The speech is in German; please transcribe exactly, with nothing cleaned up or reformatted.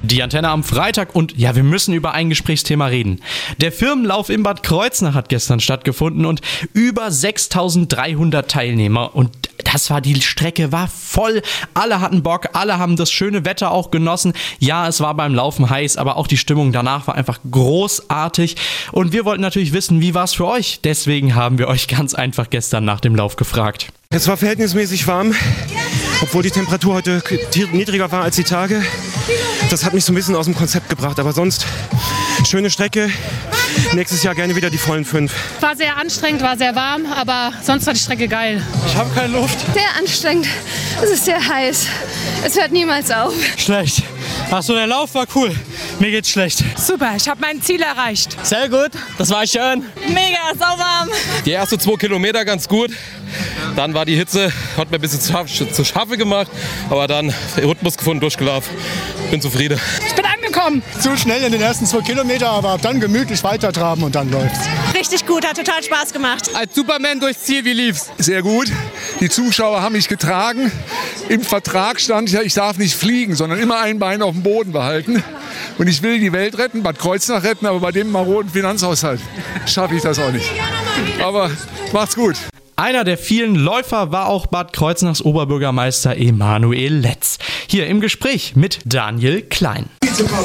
Die Antenne am Freitag und ja, wir müssen über ein Gesprächsthema reden. Der Firmenlauf in Bad Kreuznach hat gestern stattgefunden und über sechstausenddreihundert Teilnehmer und das war, die Strecke war voll, alle hatten Bock, alle haben das schöne Wetter auch genossen. Ja, es war beim Laufen heiß, aber auch die Stimmung danach war einfach großartig und wir wollten natürlich wissen, wie war es für euch? Deswegen haben wir euch ganz einfach gestern nach dem Lauf gefragt. Es war verhältnismäßig warm, obwohl die Temperatur heute niedriger war als die Tage. Das hat mich so ein bisschen aus dem Konzept gebracht, aber sonst schöne Strecke. Nächstes Jahr gerne wieder die vollen fünf. War sehr anstrengend, war sehr warm, aber sonst war die Strecke geil. Ich habe keine Luft. Sehr anstrengend. Es ist sehr heiß. Es hört niemals auf. Schlecht. Achso, der Lauf war cool. Mir geht's schlecht. Super, ich habe mein Ziel erreicht. Sehr gut, das war schön. Mega, sauwarm. Die ersten zwei Kilometer ganz gut. Dann war die Hitze, hat mir ein bisschen zu, zu scharfe gemacht. Aber dann Rhythmus gefunden, durchgelaufen. Bin zufrieden. Ich bin angekommen. Zu schnell in den ersten zwei Kilometern, aber dann gemütlich weitertraben und dann läuft's. Richtig gut, hat total Spaß gemacht. Als Superman durchs Ziel, wie lief's? Sehr gut. Die Zuschauer haben mich getragen. Im Vertrag stand ja, ich darf nicht fliegen, sondern immer ein Bein auf dem Boden behalten. Und ich will die Welt retten, Bad Kreuznach retten, aber bei dem maroden Finanzhaushalt schaffe ich das auch nicht. Aber macht's gut. Einer der vielen Läufer war auch Bad Kreuznachs Oberbürgermeister Emanuel Letz. Hier im Gespräch mit Daniel Klein.